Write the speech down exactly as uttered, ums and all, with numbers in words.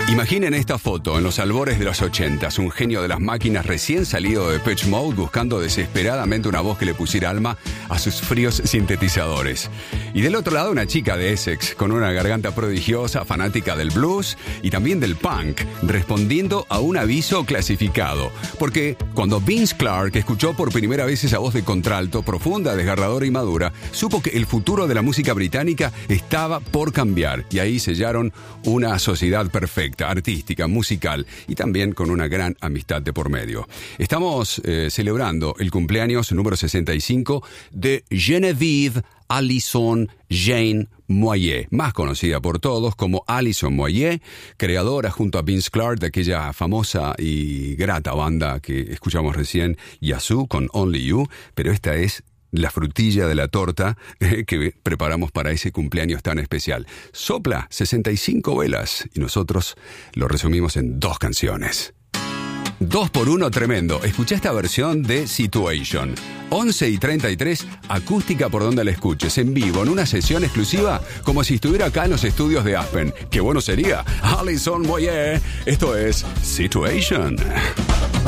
Imaginen esta foto en los albores de los ochentas, un genio de las máquinas recién salido de Depeche Mode buscando desesperadamente una voz que le pusiera alma a sus fríos sintetizadores. Y del otro lado una chica de Essex con una garganta prodigiosa, fanática del blues y también del punk, respondiendo a un aviso clasificado. Porque cuando Vince Clarke escuchó por primera vez esa voz de contralto, profunda, desgarradora y madura, supo que el futuro de la música británica estaba por cambiar. Y ahí sellaron una sociedad perfecta, artística, musical y también con una gran amistad de por medio. Estamos eh, celebrando el cumpleaños número sesenta y cinco de Genevieve Alison Jane Moyet, más conocida por todos como Alison Moyet, creadora junto a Vince Clarke de aquella famosa y grata banda que escuchamos recién, Yazoo con Only You, pero esta es la frutilla de la torta eh, que preparamos para ese cumpleaños tan especial. Sopla sesenta y cinco velas y nosotros lo resumimos en dos canciones. Dos por uno tremendo. Escuché esta versión de Situation. once y treinta y tres, acústica por donde la escuches, en vivo, en una sesión exclusiva, como si estuviera acá en los estudios de Aspen. ¡Qué bueno sería! Alison Moyet. Esto es Situation.